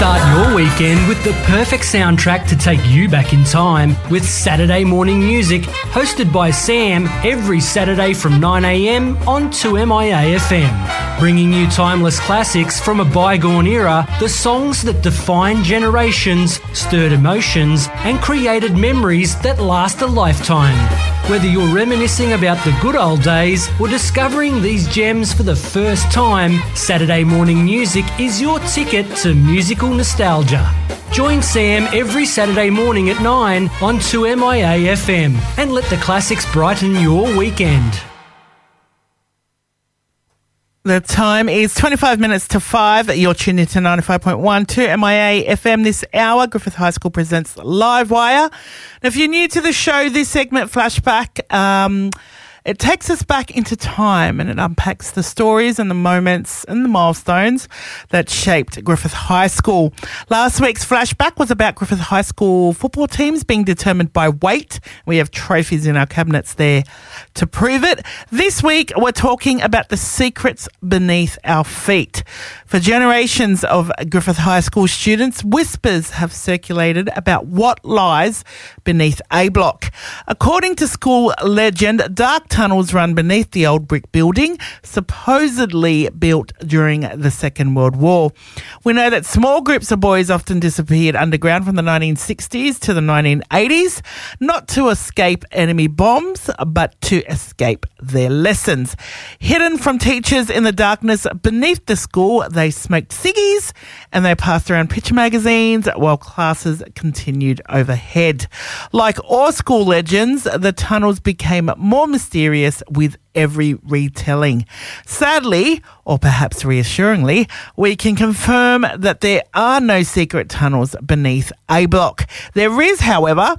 Start your weekend with the perfect soundtrack to take you back in time with Saturday Morning Music, hosted by Sam every Saturday from 9 a.m. on 2MIA FM. Bringing you timeless classics from a bygone era, the songs that defined generations, stirred emotions, and created memories that last a lifetime. Whether you're reminiscing about the good old days or discovering these gems for the first time, Saturday Morning Music is your ticket to musical nostalgia. Join Sam every Saturday morning at 9 on 2MIA FM and let the classics brighten your weekend. The time is 25 minutes to 5. You're tuned into 95.1 2MIA FM this hour. Griffith High School presents Live Wire. Now, if you're new to the show, this segment, Flashback, it takes us back into time and it unpacks the stories and the moments and the milestones that shaped Griffith High School. Last week's Flashback was about Griffith High School football teams being determined by weight. We have trophies in our cabinets there to prove it. This week, we're talking about the secrets beneath our feet. For generations of Griffith High School students, whispers have circulated about what lies beneath A Block. According to school legend, dark tunnels run beneath the old brick building, supposedly built during the Second World War. We know that small groups of boys often disappeared underground from the 1960s to the 1980s, not to escape enemy bombs, but to escape their lessons. Hidden from teachers in the darkness beneath the school, they smoked ciggies and they passed around picture magazines while classes continued overhead. Like all school legends, the tunnels became more mysterious with every retelling. Sadly, or perhaps reassuringly, we can confirm that there are no secret tunnels beneath A Block. There is, however,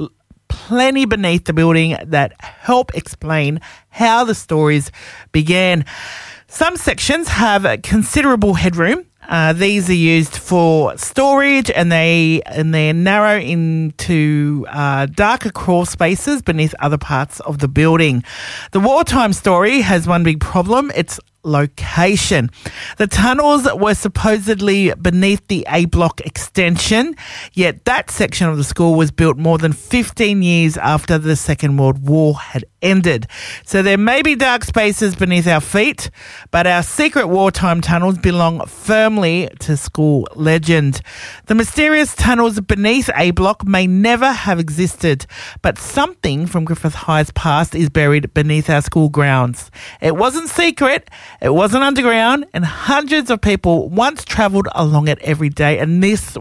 plenty beneath the building that help explain how the stories began. Some sections have considerable headroom. These are used for storage and they're narrow into darker crawl spaces beneath other parts of the building. The wartime story has one big problem. It's location. The tunnels were supposedly beneath the A Block extension, yet that section of the school was built more than 15 years after the Second World War had ended. So there may be dark spaces beneath our feet, but our secret wartime tunnels belong firmly to school legend. The mysterious tunnels beneath A Block may never have existed, but something from Griffith High's past is buried beneath our school grounds. It wasn't secret, it wasn't underground, and hundreds of people once travelled along it every day. And I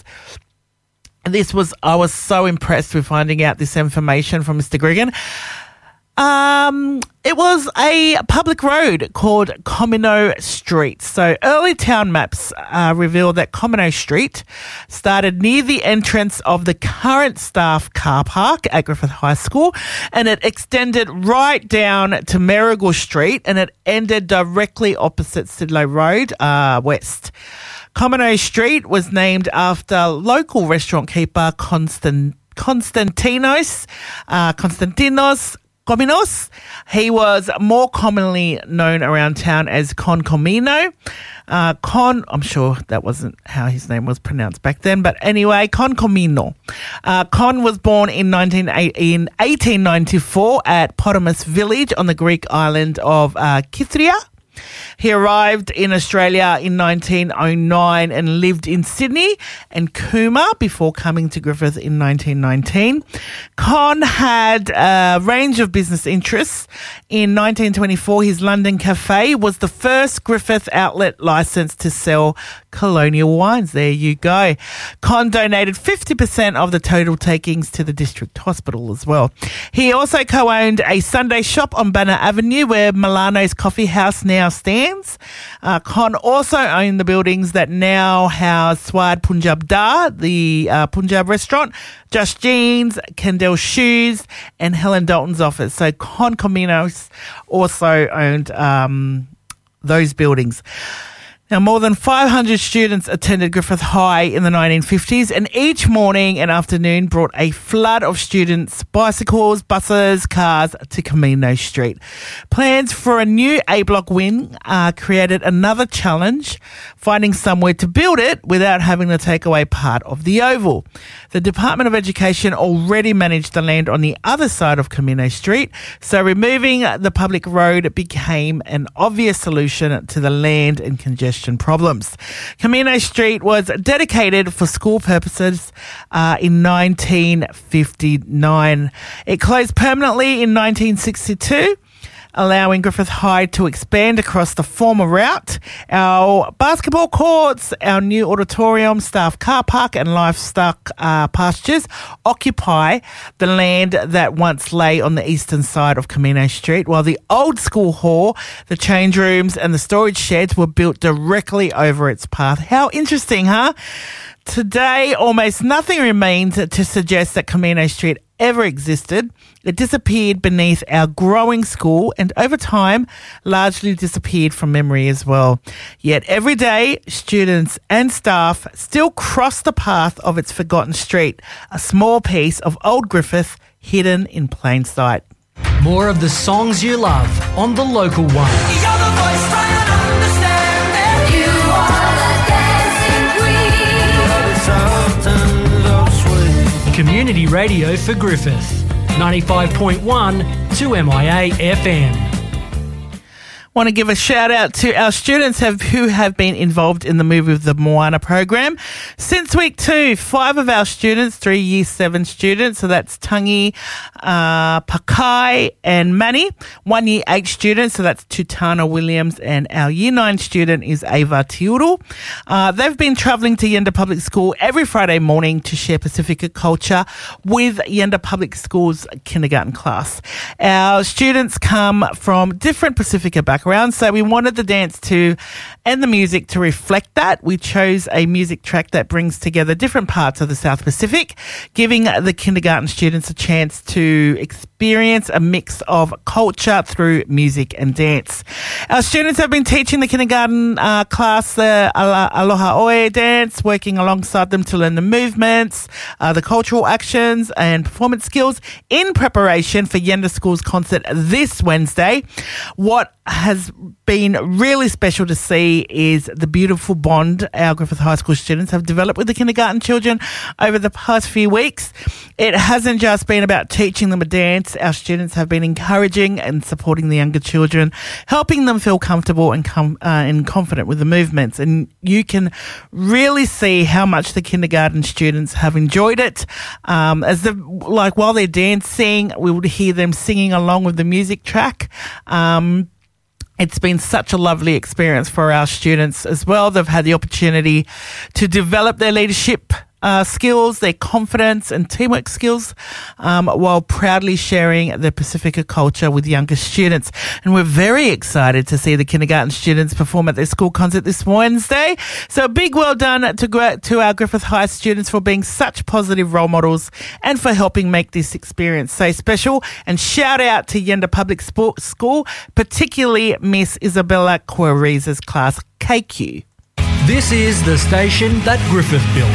was so impressed with finding out this information from Mr. Grigan. It was a public road called Comino Street. So early town maps reveal that Comino Street started near the entrance of the current staff car park at Griffith High School, and it extended right down to Marigold Street, and it ended directly opposite Sidlow Road, west. Comino Street was named after local restaurant keeper Konstantinos Kominos. He was more commonly known around town as Con Comino. I'm sure that wasn't how his name was pronounced back then, but anyway, Con Comino. Con was born in 1894 at Potamus Village on the Greek island of Kythria. He arrived in Australia in 1909 and lived in Sydney and Cooma before coming to Griffith in 1919. Con had a range of business interests. In 1924, his London Cafe was the first Griffith outlet licensed to sell colonial wines. There you go. Con donated 50% of the total takings to the district hospital as well. He also co-owned a Sunday shop on Banner Avenue where Milano's Coffee House now stands. Con also owned the buildings that now house Swad Punjab Dar, the Punjab restaurant, Just Jeans, Kendall Shoes, and Helen Dalton's office. So Con Cominos also owned those buildings. Now, more than 500 students attended Griffith High in the 1950s, and each morning and afternoon brought a flood of students, bicycles, buses, cars to Camino Street. Plans for a new A-block wing created another challenge, finding somewhere to build it without having to take away part of the oval. The Department of Education already managed the land on the other side of Camino Street, so removing the public road became an obvious solution to the land and congestion problems. Camino Street was dedicated for school purposes in 1959. It closed permanently in 1962, allowing Griffith High to expand across the former route. Our basketball courts, our new auditorium, staff car park and livestock pastures occupy the land that once lay on the eastern side of Camino Street, while the old school hall, the change rooms and the storage sheds were built directly over its path. How interesting, huh? Today, almost nothing remains to suggest that Camino Street ever existed. It disappeared beneath our growing school and over time largely disappeared from memory as well. Yet every day, students and staff still cross the path of its forgotten street, a small piece of old Griffith hidden in plain sight. More of the songs you love on The Local One. You're the voice trying to understand that you are the dancing queen. Community radio for Griffith. 95.1 2MIA FM. Want to give a shout out to our students who have been involved in the Move with the Moana program. Since week 2, 5 of our students, 3 Year 7 students, so that's Tangi, Pakai and Manny. 1 Year 8 students, so that's Tutana Williams, and our Year 9 student is Ava Tiuru. They've been travelling to Yenda Public School every Friday morning to share Pacifica culture with Yenda Public School's kindergarten class. Our students come from different Pacifica backgrounds, so we wanted the dance and the music to reflect that. We chose a music track that brings together different parts of the South Pacific, giving the kindergarten students a chance to experience a mix of culture through music and dance. Our students have been teaching the kindergarten class the Aloha Oe dance, working alongside them to learn the movements, the cultural actions and performance skills in preparation for Yenda School's concert this Wednesday. What has been really special to see is the beautiful bond our Griffith High School students have developed with the kindergarten children over the past few weeks. It hasn't just been about teaching them a dance. Our students have been encouraging and supporting the younger children, helping them feel comfortable and confident with the movements. And you can really see how much the kindergarten students have enjoyed it. While they're dancing, we would hear them singing along with the music track. It's been such a lovely experience for our students as well. They've had the opportunity to develop their leadership skills, their confidence and teamwork skills, while proudly sharing the Pacifica culture with younger students. And we're very excited to see the kindergarten students perform at their school concert this Wednesday. So a big well done to our Griffith High students for being such positive role models and for helping make this experience so special. And shout out to Yenda Public School, particularly Miss Isabella Quareza's class KQ. This is the station that Griffith built.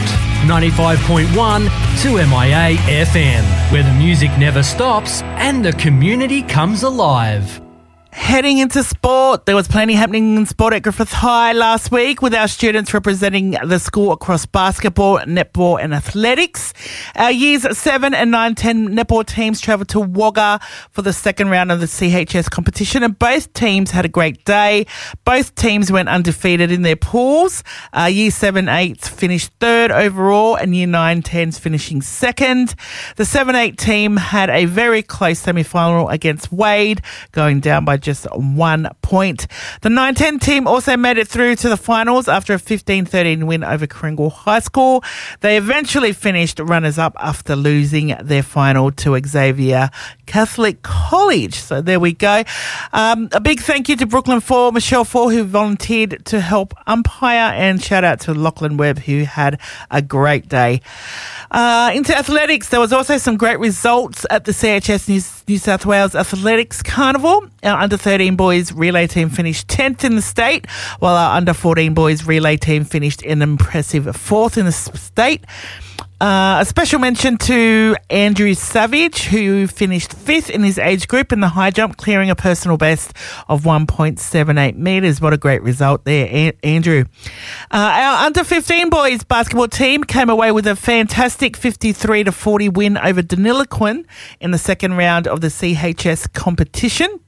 95.1 2MIA FM, where the music never stops and the community comes alive. Heading into sport, there was plenty happening in sport at Griffith High last week with our students representing the school across basketball, netball and athletics. Our Years 7 and 9-10 netball teams travelled to Wagga for the second round of the CHS competition, and both teams had a great day. Both teams went undefeated in their pools. Year 7-8s finished third overall and Year 9-10s finishing second. The 7-8 team had a very close semi-final against Wade, going down by just 1 point. The 9-10 team also made it through to the finals after a 15-13 win over Kringle High School. They eventually finished runners-up after losing their final to Xavier Catholic College. So there we go. A big thank you to Brooklyn 4, Michelle 4, who volunteered to help umpire, and shout out to Lachlan Webb, who had a great day. Into athletics, there was also some great results at the CHS New South Wales Athletics Carnival. Our under-13 boys relay team finished 10th in the state, while our under-14 boys relay team finished an impressive 4th in the state. A special mention to Andrew Savage, who finished 5th in his age group in the high jump, clearing a personal best of 1.78 metres. What a great result there, Andrew. Our under-15 boys basketball team came away with a fantastic 53-40 win over Deniliquin in the second round of the CHS competition.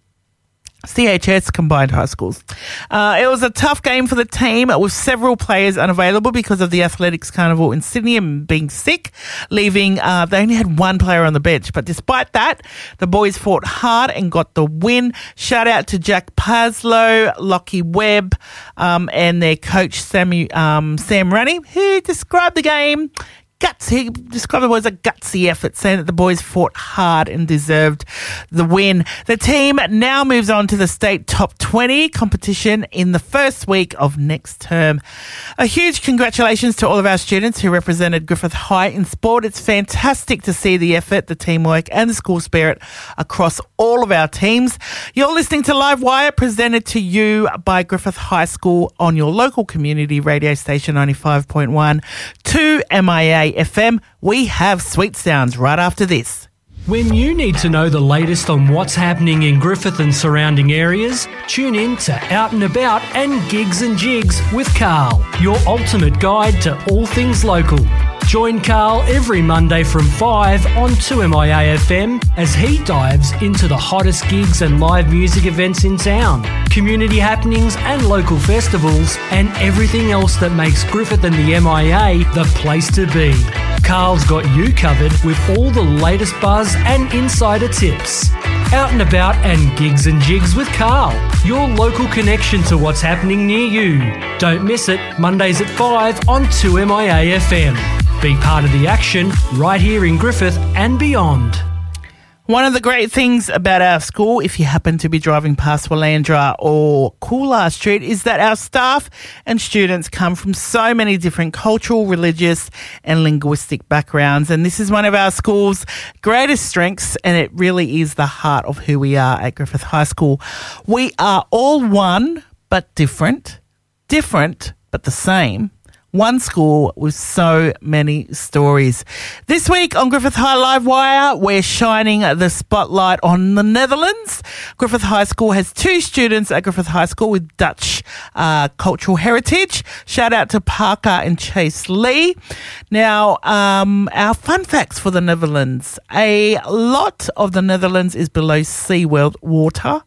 CHS Combined High Schools. It was a tough game for the team, with several players unavailable because of the Athletics Carnival in Sydney and being sick, leaving they only had one player on the bench. But despite that, the boys fought hard and got the win. Shout out to Jack Paslow, Lockie Webb, and their coach Sam Runny, who described the game. He described it as a gutsy effort, saying that the boys fought hard and deserved the win. The team now moves on to the state top 20 competition in the first week of next term. A huge congratulations to all of our students who represented Griffith High in sport. It's fantastic to see the effort, the teamwork and the school spirit across all of our teams. You're listening to Live Wire, presented to you by Griffith High School on your local community radio station 95.1 to MIA FM. We have Sweet Sounds right after this. When you need to know the latest on what's happening in Griffith and surrounding areas, tune in to Out and About and Gigs and Jigs with Carl, your ultimate guide to all things local. Join Carl every Monday from 5 on 2MIA FM as he dives into the hottest gigs and live music events in town, community happenings and local festivals, and everything else that makes Griffith and the MIA the place to be. Carl's got you covered with all the latest buzz and insider tips. Out and About and Gigs and Jigs with Carl, your local connection to what's happening near you. Don't miss it, Mondays at 5 on 2MIA FM. Be part of the action right here in Griffith and beyond. One of the great things about our school, if you happen to be driving past Willandra or Coolard Street, is that our staff and students come from so many different cultural, religious and linguistic backgrounds. And this is one of our school's greatest strengths, and it really is the heart of who we are at Griffith High School. We are all one but different, different but the same. One school with so many stories. This week on Griffith High Live Wire, we're shining the spotlight on the Netherlands. Griffith High School has 2 students at Griffith High School with Dutch cultural heritage. Shout out to Parker and Chase Lee. Now, our fun facts for the Netherlands. A lot of the Netherlands is below sea level.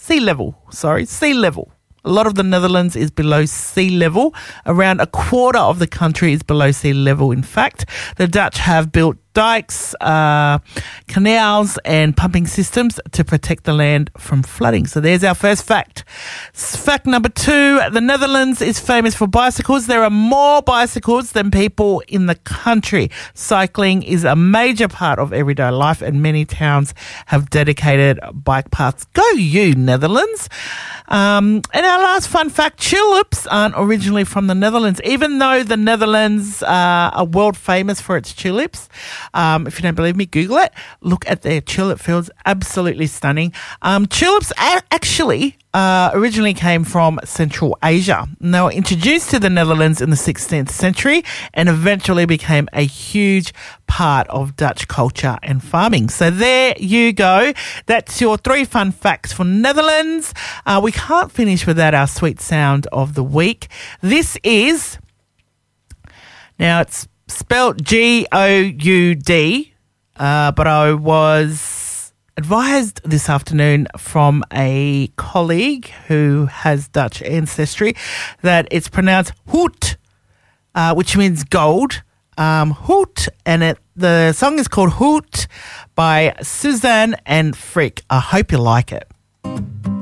A lot of the Netherlands is below sea level. Around a quarter of the country is below sea level, in fact. The Dutch have built dikes, canals and pumping systems to protect the land from flooding. So there's our first fact. Fact number 2, the Netherlands is famous for bicycles. There are more bicycles than people in the country. Cycling is a major part of everyday life, and many towns have dedicated bike paths. Go you, Netherlands. And our last fun fact, tulips aren't originally from the Netherlands, even though the Netherlands are world famous for its tulips. If you don't believe me, Google it. Look at their tulip fields. Absolutely stunning. Tulips actually originally came from Central Asia. And they were introduced to the Netherlands in the 16th century and eventually became a huge part of Dutch culture and farming. So there you go. That's your 3 fun facts for Netherlands. We can't finish without our sweet sound of the week. This is, now it's spelled G-O-U-D, but I was advised this afternoon from a colleague who has Dutch ancestry that it's pronounced hoot, which means gold. Hoot, and the song is called Hoot by Suzanne and Frick. I hope you like it.